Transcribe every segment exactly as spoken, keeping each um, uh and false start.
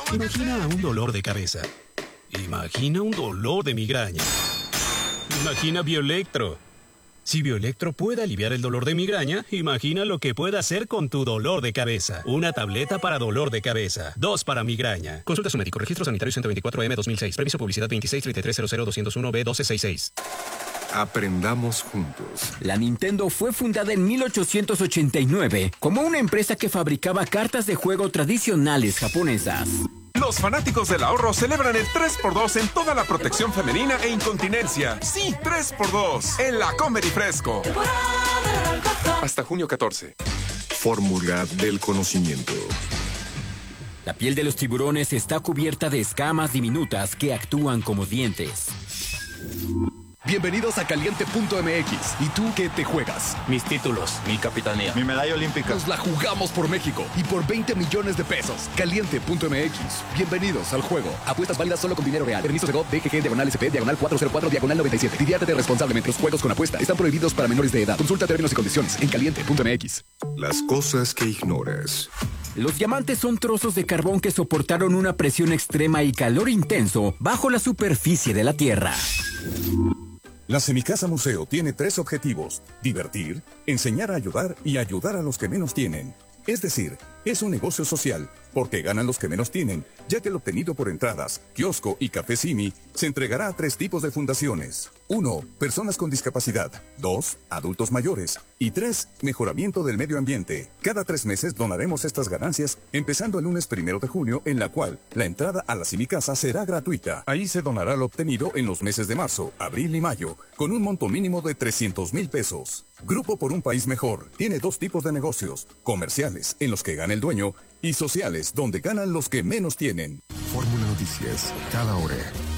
Imagina un dolor de cabeza. Imagina un dolor de migraña. Imagina Bioelectro. Si Bioelectro puede aliviar el dolor de migraña, imagina lo que puede hacer con tu dolor de cabeza. Una tableta para dolor de cabeza. Dos para migraña. Consulta a su médico. Registro Sanitario ciento veinticuatro M dos mil seis. Permiso publicidad veintiséis treinta y tres cero cero doscientos uno B doce sesenta y seis. Aprendamos juntos. La Nintendo fue fundada en mil ochocientos ochenta y nueve como una empresa que fabricaba cartas de juego tradicionales japonesas. Los fanáticos del ahorro celebran el tres por dos en toda la protección femenina e incontinencia. Sí, tres por dos en la Comer y Fresco. Hasta junio catorce. Fórmula del conocimiento. La piel de los tiburones está cubierta de escamas diminutas que actúan como dientes. Bienvenidos a Caliente punto M X. ¿Y tú qué te juegas? Mis títulos, mi capitanía, mi medalla olímpica. Nos la jugamos por México y por veinte millones de pesos. Caliente punto M X. Bienvenidos al juego. Apuestas válidas solo con dinero real. Permiso Segov, D G G, diagonal S P, diagonal cuatrocientos cuatro, diagonal noventa y siete. Diviértete responsablemente. Los juegos con apuesta están prohibidos para menores de edad. Consulta términos y condiciones en Caliente punto M X. Las cosas que ignoras. Los diamantes son trozos de carbón que soportaron una presión extrema y calor intenso bajo la superficie de la Tierra. La Semicasa Museo tiene tres objetivos: divertir, enseñar a ayudar y ayudar a los que menos tienen. Es decir, es un negocio social, porque ganan los que menos tienen, ya que el obtenido por entradas, kiosco y café Simi se entregará a tres tipos de fundaciones. Uno, personas con discapacidad. Dos, adultos mayores. Y tres, mejoramiento del medio ambiente. Cada tres meses donaremos estas ganancias, empezando el lunes primero de junio, en la cual la entrada a la Semicasa será gratuita. Ahí se donará lo obtenido en los meses de marzo, abril y mayo, con un monto mínimo de trescientos mil pesos. Grupo por un País Mejor tiene dos tipos de negocios: comerciales, en los que gana el dueño, y sociales, donde ganan los que menos tienen. Fórmula Noticias, cada hora.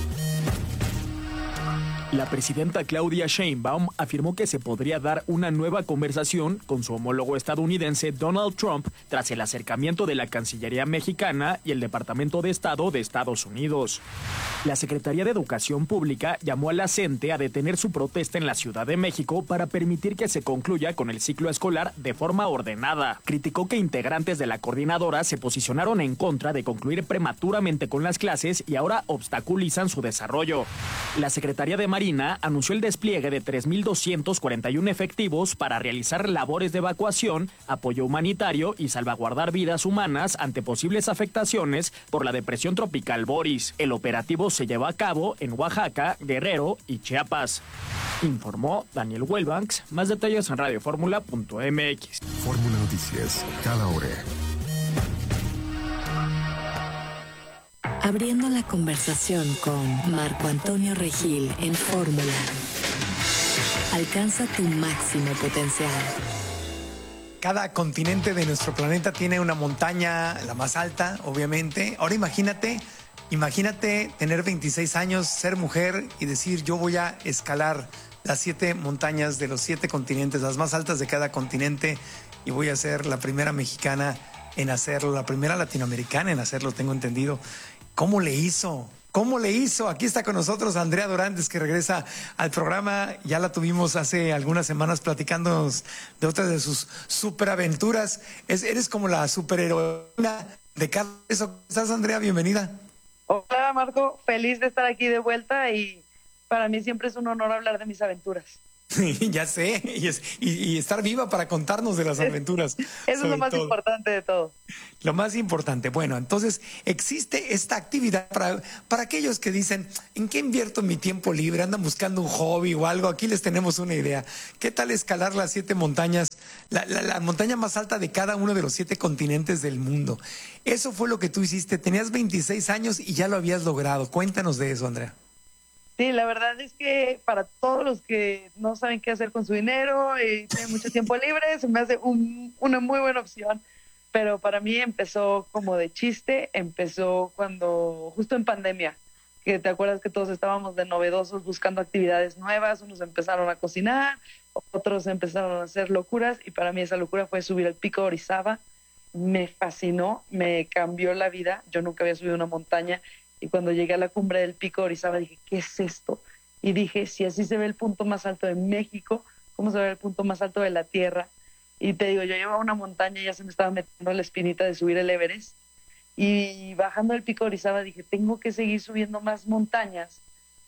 La presidenta Claudia Sheinbaum afirmó que se podría dar una nueva conversación con su homólogo estadounidense Donald Trump tras el acercamiento de la Cancillería mexicana y el Departamento de Estado de Estados Unidos. La Secretaría de Educación Pública llamó a la CENTE a detener su protesta en la Ciudad de México para permitir que se concluya con el ciclo escolar de forma ordenada. Criticó que integrantes de la coordinadora se posicionaron en contra de concluir prematuramente con las clases y ahora obstaculizan su desarrollo. La Secretaría de Marina anunció el despliegue de tres mil doscientos cuarenta y uno efectivos para realizar labores de evacuación, apoyo humanitario y salvaguardar vidas humanas ante posibles afectaciones por la depresión tropical Boris. El operativo se lleva a cabo en Oaxaca, Guerrero y Chiapas. Informó Daniel Welbanks. Más detalles en radio fórmula punto M X. Fórmula Noticias, cada hora. Abriendo la conversación con Marco Antonio Regil en Fórmula. Alcanza tu máximo potencial. Cada continente de nuestro planeta tiene una montaña, la más alta, obviamente. Ahora imagínate, imagínate tener veintiséis años, ser mujer y decir: yo voy a escalar las siete montañas de los siete continentes, las más altas de cada continente, y voy a ser la primera mexicana en hacerlo, la primera latinoamericana en hacerlo, tengo entendido. ¿Cómo le hizo? ¿Cómo le hizo? Aquí está con nosotros Andrea Dorantes, que regresa al programa. Ya la tuvimos hace algunas semanas platicándonos de otras de sus superaventuras. Es, eres como la superheroína de cada eso. ¿Cómo estás, Andrea? Bienvenida. Hola, Marco. Feliz de estar aquí de vuelta y para mí siempre es un honor hablar de mis aventuras. Ya sé, y, es, y, y estar viva para contarnos de las aventuras. Eso es lo más todo. importante de todo. Lo más importante. Bueno, entonces existe esta actividad para, para aquellos que dicen: ¿en qué invierto mi tiempo libre? Andan buscando un hobby o algo. Aquí les tenemos una idea. ¿Qué tal escalar las siete montañas, la, la, la montaña más alta de cada uno de los siete continentes del mundo? Eso fue lo que tú hiciste. Tenías veintiséis años y ya lo habías logrado. Cuéntanos de eso, Andrea. Sí, la verdad es que para todos los que no saben qué hacer con su dinero y tienen mucho tiempo libre, se me hace un, una muy buena opción. Pero para mí empezó como de chiste, empezó cuando, justo en pandemia, que te acuerdas que todos estábamos de novedosos buscando actividades nuevas, unos empezaron a cocinar, otros empezaron a hacer locuras, y para mí esa locura fue subir al Pico Orizaba. Me fascinó, me cambió la vida. Yo nunca había subido una montaña. Y cuando llegué a la cumbre del Pico Orizaba dije: ¿qué es esto? Y dije: si así se ve el punto más alto de México, ¿cómo se ve el punto más alto de la Tierra? Y te digo, yo llevaba una montaña y ya se me estaba metiendo la espinita de subir el Everest. Y bajando el Pico de Orizaba dije, tengo que seguir subiendo más montañas.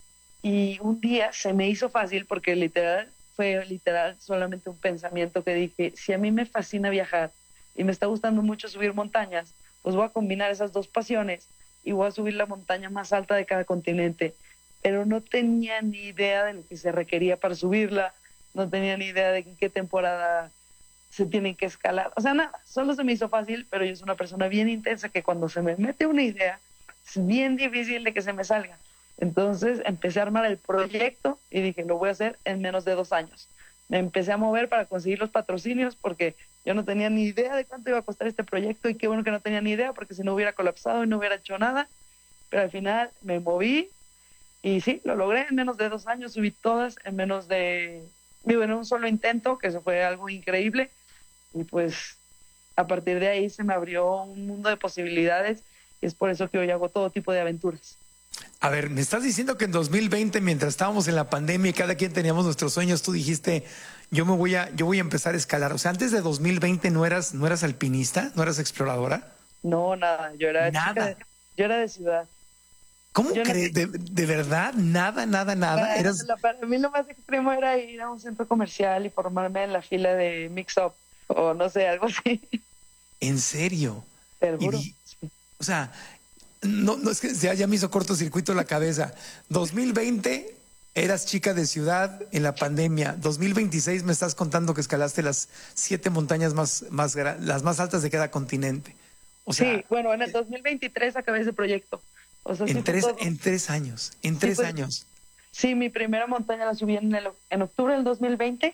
Y un día se me hizo fácil porque literal, fue literal solamente un pensamiento que dije, si a mí me fascina viajar y me está gustando mucho subir montañas, pues voy a combinar esas dos pasiones y voy a subir la montaña más alta de cada continente. Pero no tenía ni idea de lo que se requería para subirla, no tenía ni idea de en qué temporada se tienen que escalar. O sea, nada, solo se me hizo fácil, pero yo soy una persona bien intensa que cuando se me mete una idea, es bien difícil de que se me salga. Entonces empecé a armar el proyecto y dije, lo voy a hacer en menos de dos años. Me empecé a mover para conseguir los patrocinios porque yo no tenía ni idea de cuánto iba a costar este proyecto y qué bueno que no tenía ni idea porque si no hubiera colapsado y no hubiera hecho nada. Pero al final me moví y sí, lo logré en menos de dos años. Subí todas en menos de, digo, en un solo intento, que eso fue algo increíble. Y pues a partir de ahí se me abrió un mundo de posibilidades y es por eso que hoy hago todo tipo de aventuras. A ver, me estás diciendo que en dos mil veinte, mientras estábamos en la pandemia y cada quien teníamos nuestros sueños, tú dijiste, yo me voy a, yo voy a empezar a escalar. O sea, antes de dos mil veinte no eras, no eras alpinista, no eras exploradora. No, nada, yo era nada. Chica de, yo era de ciudad. ¿Cómo yo crees? No, de, ¿De verdad? Nada, nada, nada. Para, Eras... para mí lo más extremo era ir a un centro comercial y formarme en la fila de Mix Up o no sé, algo así. ¿En serio? Te juro. Y, o sea, no, no es que ya, ya me hizo cortocircuito la cabeza. dos mil veinte eras chica de ciudad en la pandemia. dos mil veintiséis me estás contando que escalaste las siete montañas más, más las más altas de cada continente. O sea, sí, bueno, en el dos mil veintitrés acabé ese proyecto. O sea, en, tres, en tres años, en tres sí, pues, años. Sí, mi primera montaña la subí en, el, en octubre del dos mil veinte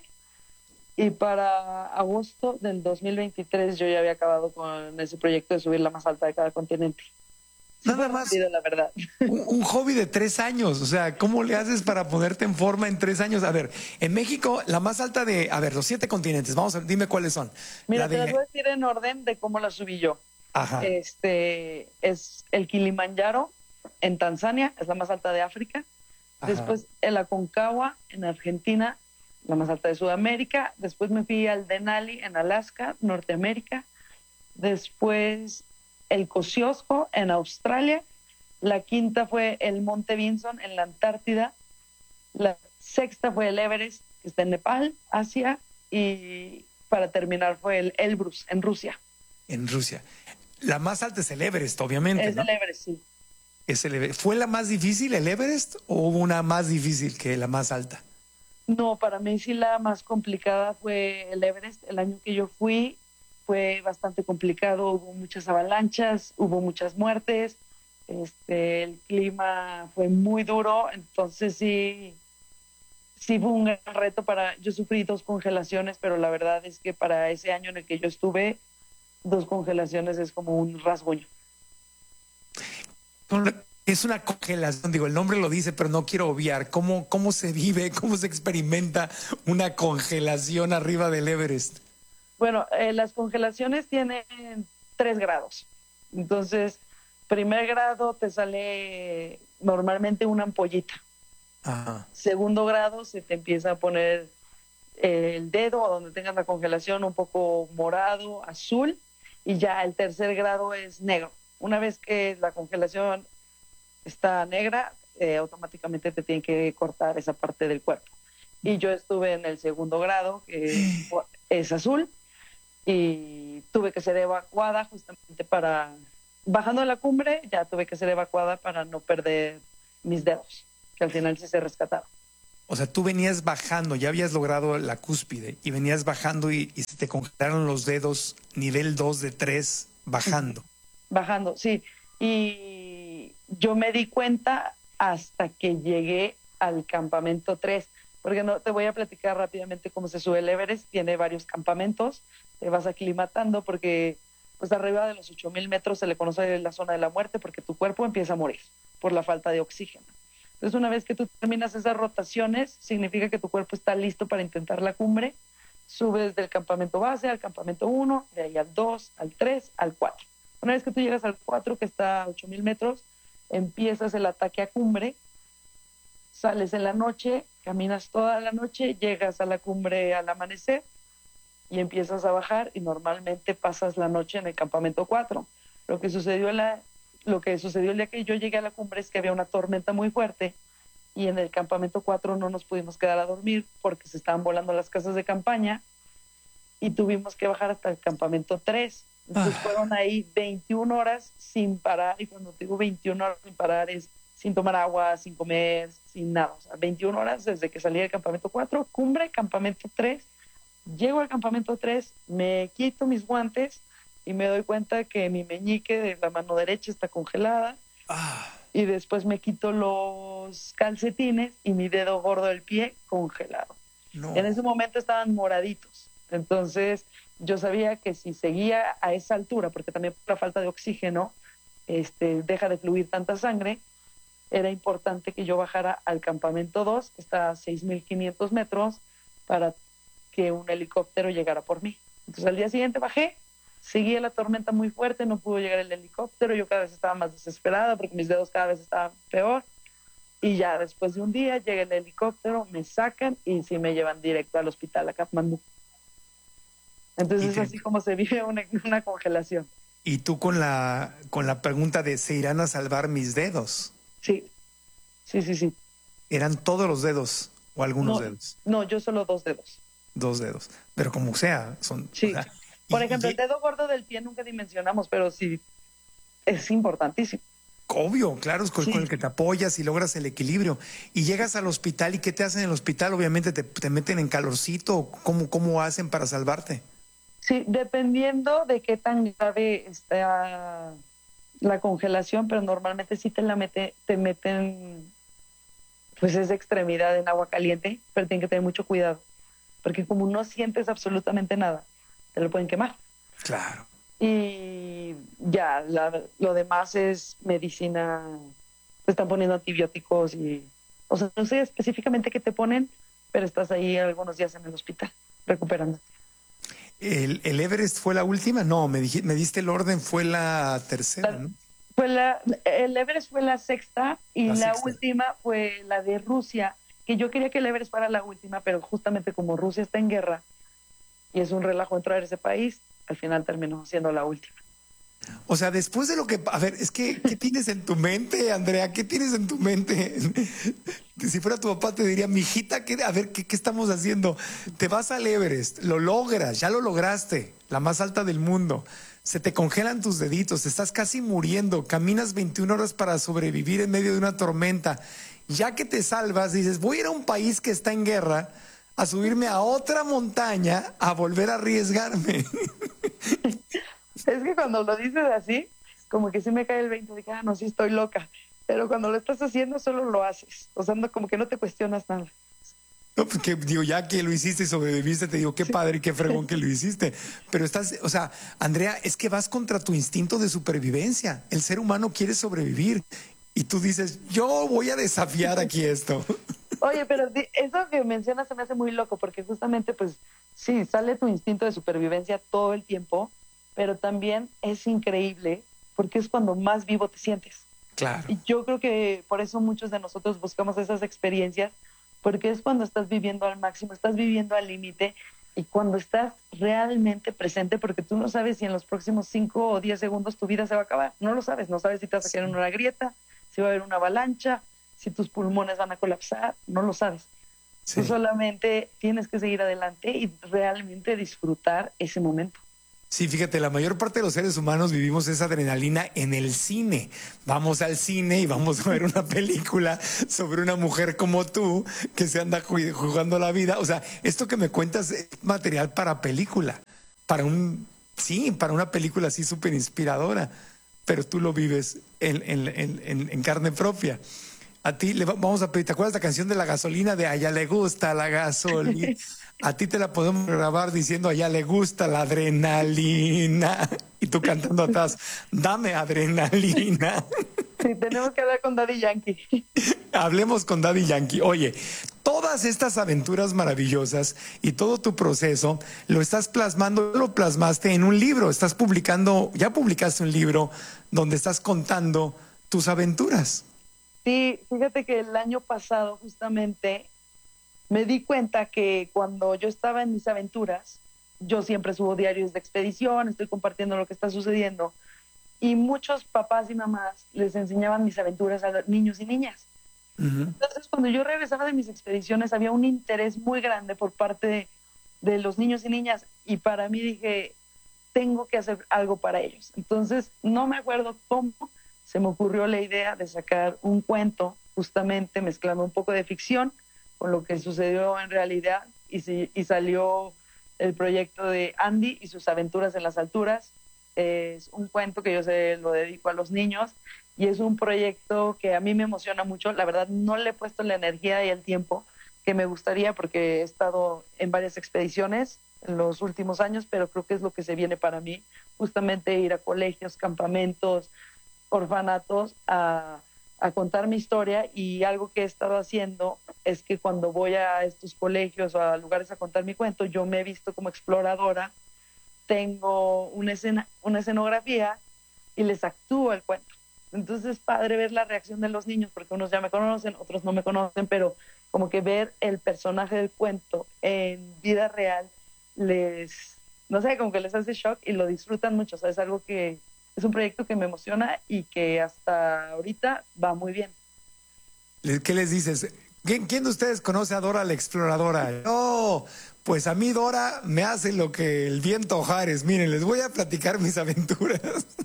y para agosto del dos mil veintitrés yo ya había acabado con ese proyecto de subir la más alta de cada continente. Sí, nada más. Rápido, la verdad. Un, un hobby de tres años. O sea, ¿cómo le haces para ponerte en forma en tres años? A ver, en México, la más alta de, a ver, los siete continentes. Vamos a ver, dime cuáles son. Mira, la de... te las voy a decir en orden de cómo la subí yo. Ajá. Este es el Kilimanjaro en Tanzania, es la más alta de África. Ajá. Después el Aconcagua en Argentina, la más alta de Sudamérica. Después me fui al Denali en Alaska, Norteamérica. Después el Kosciuszko en Australia. La quinta fue el Monte Vinson en la Antártida. La sexta fue el Everest, que está en Nepal, Asia. Y para terminar fue el Elbrus en Rusia. En Rusia. La más alta es el Everest, obviamente. Es ¿no? el Everest, sí. Es el Everest. ¿Fue la más difícil el Everest o hubo una más difícil que la más alta? No, para mí sí la más complicada fue el Everest. El año que yo fui fue bastante complicado, hubo muchas avalanchas, hubo muchas muertes, este, el clima fue muy duro, entonces sí, sí fue un gran reto para, yo sufrí dos congelaciones, pero la verdad es que para ese año en el que yo estuve, dos congelaciones es como un rasguño. Es una congelación, digo, el nombre lo dice, pero no quiero obviar. ¿Cómo, cómo se vive, cómo se experimenta una congelación arriba del Everest? Bueno, eh, las congelaciones tienen tres grados. Entonces, primer grado te sale normalmente una ampollita. Ajá. Segundo grado se te empieza a poner eh, el dedo a donde tengas la congelación un poco morado, azul, y ya el tercer grado es negro. Una vez que la congelación está negra, eh, automáticamente te tienen que cortar esa parte del cuerpo. Y yo estuve en el segundo grado, que es azul, y tuve que ser evacuada justamente para, bajando de la cumbre, ya tuve que ser evacuada para no perder mis dedos, que al final sí se rescataron. O sea, tú venías bajando, ya habías logrado la cúspide, y venías bajando y, y se te congelaron los dedos nivel dos de tres, bajando. Bajando, sí. Y yo me di cuenta hasta que llegué al campamento tres, porque no te voy a platicar rápidamente cómo se sube el Everest. Tiene varios campamentos, te vas aclimatando porque pues arriba de los ocho mil metros se le conoce la zona de la muerte porque tu cuerpo empieza a morir por la falta de oxígeno. Entonces una vez que tú terminas esas rotaciones, significa que tu cuerpo está listo para intentar la cumbre. Subes del campamento base al campamento uno, de ahí al dos, al tres, al cuatro. Una vez que tú llegas al cuatro, que está a ocho mil metros, empiezas el ataque a cumbre, sales en la noche, caminas toda la noche, llegas a la cumbre al amanecer y empiezas a bajar y normalmente pasas la noche en el campamento cuatro. Lo que sucedió la, lo que sucedió el día que yo llegué a la cumbre es que había una tormenta muy fuerte y en el campamento cuatro no nos pudimos quedar a dormir porque se estaban volando las casas de campaña y tuvimos que bajar hasta el campamento tres. Entonces ah. fueron ahí veintiuna horas sin parar, y cuando digo veintiuna horas sin parar es sin tomar agua, sin comer, sin nada. O sea, veintiuna horas desde que salí del campamento cuatro, cumbre, campamento tres. Llego al campamento tres, me quito mis guantes y me doy cuenta que mi meñique de la mano derecha está congelada. Ah. Y después me quito los calcetines y mi dedo gordo del pie congelado. No. En ese momento estaban moraditos. Entonces yo sabía que si seguía a esa altura, porque también por la falta de oxígeno este, deja de fluir tanta sangre, era importante que yo bajara al campamento dos, que está a seis mil quinientos metros, para que un helicóptero llegara por mí. Entonces al día siguiente bajé, seguía la tormenta muy fuerte, no pudo llegar el helicóptero, yo cada vez estaba más desesperada porque mis dedos cada vez estaban peor, y ya después de un día llega el helicóptero, me sacan y sí me llevan directo al hospital a Katmandú. Entonces es así como se vive una, una congelación. Y tú con la, con la pregunta de ¿se irán a salvar mis dedos? Sí, sí, sí, sí. ¿Eran todos los dedos o algunos no, dedos? No, yo solo dos dedos. Dos dedos, pero como sea, son... Sí, o sea, por y, ejemplo, y... el dedo gordo del pie nunca dimensionamos, pero sí es importantísimo. Obvio, claro, es con, sí. con el que te apoyas y logras el equilibrio. Y llegas al hospital, ¿y qué te hacen en el hospital? Obviamente te, te meten en calorcito. ¿Cómo, ¿Cómo hacen para salvarte? Sí, dependiendo de qué tan grave está la congelación, pero normalmente sí te la mete, te meten, pues es de extremidad en agua caliente, pero tienen que tener mucho cuidado, porque como no sientes absolutamente nada, te lo pueden quemar. Claro. Y ya, la, lo demás es medicina, te están poniendo antibióticos y, o sea, no sé específicamente qué te ponen, pero estás ahí algunos días en el hospital, recuperándote. ¿El, el Everest fue la última? No, me, dij, me diste el orden, fue la tercera, la, ¿no? Fue la, el Everest fue la sexta y la, la sexta. última fue la de Rusia, que yo quería que el Everest fuera la última, pero justamente como Rusia está en guerra y es un relajo entrar a ese país, al final terminó siendo la última. O sea, después de lo que... A ver, es que, ¿qué tienes en tu mente, Andrea? ¿Qué tienes en tu mente? Si fuera tu papá te diría, mijita, ¿qué, a ver, ¿qué, ¿qué estamos haciendo? Te vas al Everest, lo logras, ya lo lograste, la más alta del mundo. Se te congelan tus deditos, estás casi muriendo, caminas veintiuna horas para sobrevivir en medio de una tormenta. Ya que te salvas, dices, voy a ir a un país que está en guerra, a subirme a otra montaña, a volver a arriesgarme. Es que cuando lo dices así, como que sí me cae el veinte de que, ah, no, sí estoy loca. Pero cuando lo estás haciendo, solo lo haces. O sea, no, como que no te cuestionas nada. No, pues que digo, ya que lo hiciste y sobreviviste, te digo, qué sí. padre y qué fregón que lo hiciste. Pero estás, o sea, Andrea, es que vas contra tu instinto de supervivencia. El ser humano quiere sobrevivir. Y tú dices, yo voy a desafiar aquí esto. Oye, pero eso que mencionas se me hace muy loco, porque justamente, pues, sí, sale tu instinto de supervivencia todo el tiempo, pero también es increíble porque es cuando más vivo te sientes. Claro. Y yo creo que por eso muchos de nosotros buscamos esas experiencias, porque es cuando estás viviendo al máximo, estás viviendo al límite y cuando estás realmente presente, porque tú no sabes si en los próximos cinco o diez segundos tu vida se va a acabar. No lo sabes, no sabes si te vas a quedar en una grieta, si va a haber una avalancha, si tus pulmones van a colapsar, no lo sabes. Sí. Tú solamente tienes que seguir adelante y realmente disfrutar ese momento. Sí, fíjate, la mayor parte de los seres humanos vivimos esa adrenalina en el cine. Vamos al cine y vamos a ver una película sobre una mujer como tú que se anda jugando la vida. O sea, esto que me cuentas es material para película, para un, sí, para una película así súper inspiradora, pero tú lo vives en, en, en, en carne propia. A ti le vamos a pedir, ¿te acuerdas la canción de la gasolina de A ella le gusta la gasolina? A ti te la podemos grabar diciendo a ella le gusta la adrenalina. Y tú cantando atrás, dame adrenalina. Sí, tenemos que hablar con Daddy Yankee. Hablemos con Daddy Yankee. Oye, todas estas aventuras maravillosas y todo tu proceso lo estás plasmando, lo plasmaste en un libro. Estás publicando, ya publicaste un libro donde estás contando tus aventuras. Sí, fíjate que el año pasado justamente me di cuenta que cuando yo estaba en mis aventuras, yo siempre subo diarios de expedición, estoy compartiendo lo que está sucediendo, y muchos papás y mamás les enseñaban mis aventuras a los niños y niñas. Uh-huh. Entonces, cuando yo regresaba de mis expediciones, había un interés muy grande por parte de, de los niños y niñas, y para mí dije, tengo que hacer algo para ellos. Entonces, no me acuerdo cómo se me ocurrió la idea de sacar un cuento, justamente mezclando un poco de ficción con lo que sucedió en realidad, y, si, y salió el proyecto de Andy y sus aventuras en las alturas. Es un cuento que yo se lo dedico a los niños, y es un proyecto que a mí me emociona mucho. La verdad, no le he puesto la energía y el tiempo que me gustaría, porque he estado en varias expediciones en los últimos años, pero creo que es lo que se viene para mí, justamente ir a colegios, campamentos, orfanatos, a, a contar mi historia. Y algo que he estado haciendo es que cuando voy a estos colegios o a lugares a contar mi cuento, yo me he visto como exploradora, tengo una, escena, una escenografía y les actúo el cuento. Entonces es padre ver la reacción de los niños, porque unos ya me conocen, otros no me conocen, pero como que ver el personaje del cuento en vida real les, no sé, como que les hace shock y lo disfrutan mucho. O sea, es algo que, es un proyecto que me emociona y que hasta ahorita va muy bien. ¿Qué les dices? ¿Quién, quién de ustedes conoce a Dora la Exploradora? No, pues a mí Dora me hace lo que el viento Ojares. Miren, les voy a platicar mis aventuras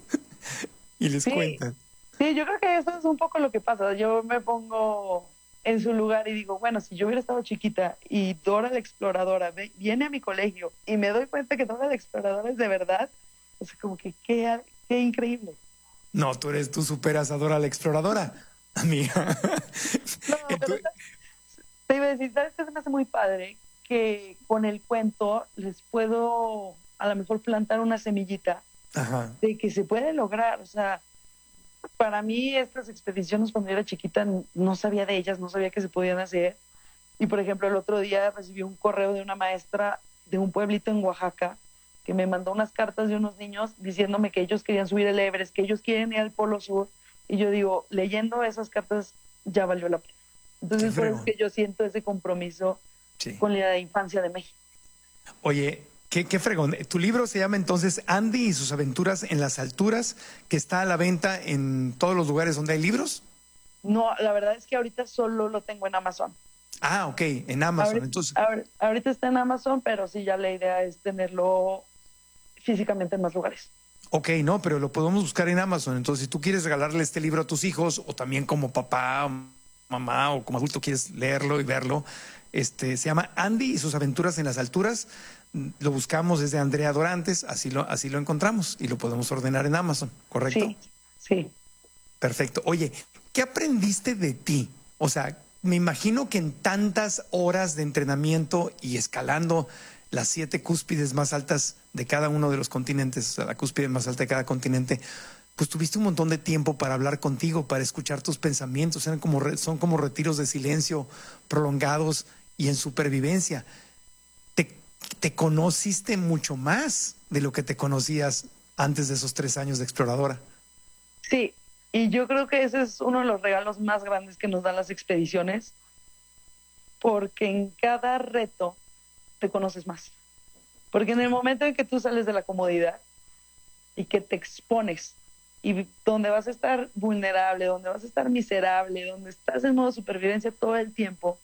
y les sí, cuentan. Sí, yo creo que eso es un poco lo que pasa. Yo me pongo en su lugar y digo, bueno, si yo hubiera estado chiquita y Dora la Exploradora ve, viene a mi colegio y me doy cuenta que Dora la Exploradora es de verdad, o sea, como que qué, qué increíble. No, tú eres, tú superas a Dora la Exploradora, amiga. No, pero te iba a decir, ¿sabes qué se me hace muy padre? Que con el cuento les puedo a lo mejor plantar una semillita. Ajá. De que se puede lograr. O sea, para mí estas expediciones cuando yo era chiquita no sabía de ellas, no sabía que se podían hacer. Y por ejemplo, el otro día recibí un correo de una maestra de un pueblito en Oaxaca que me mandó unas cartas de unos niños diciéndome que ellos querían subir el Everest, que ellos quieren ir al Polo Sur. Y yo digo, leyendo esas cartas ya valió la pena. Entonces por eso es que yo siento ese compromiso sí. con la infancia de México. Oye, qué, qué fregón. Tu libro se llama entonces Andy y sus aventuras en las alturas, que está a la venta en todos los lugares donde hay libros. No, la verdad es que ahorita solo lo tengo en Amazon. Ah, ok, en Amazon. Ahorita, entonces... ahorita está en Amazon, pero sí, ya la idea es tenerlo físicamente en más lugares. Ok, no, pero lo podemos buscar en Amazon. Entonces, si tú quieres regalarle este libro a tus hijos, o también como papá, o mamá, o como adulto quieres leerlo y verlo, este, se llama Andy y sus aventuras en las alturas. Lo buscamos desde Andrea Dorantes, así lo, así lo encontramos y lo podemos ordenar en Amazon, ¿correcto? Sí, sí. Perfecto. Oye, ¿qué aprendiste de ti? O sea, me imagino que en tantas horas de entrenamiento y escalando las siete cúspides más altas de cada uno de los continentes, o sea, la cúspide más alta de cada continente, pues tuviste un montón de tiempo para hablar contigo, para escuchar tus pensamientos. Eran como, son como retiros de silencio prolongados y en supervivencia. Te, te conociste mucho más de lo que te conocías antes de esos tres años de exploradora. Sí, y yo creo que ese es uno de los regalos más grandes que nos dan las expediciones, porque en cada reto te conoces más. Porque en el momento en que tú sales de la comodidad y que te expones, y donde vas a estar vulnerable, donde vas a estar miserable, donde estás en modo supervivencia todo el tiempo,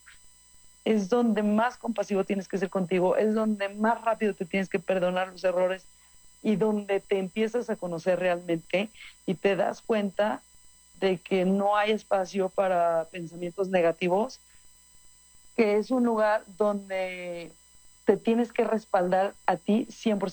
es donde más compasivo tienes que ser contigo, es donde más rápido te tienes que perdonar los errores y donde te empiezas a conocer realmente y te das cuenta de que no hay espacio para pensamientos negativos, que es un lugar donde te tienes que respaldar a ti cien por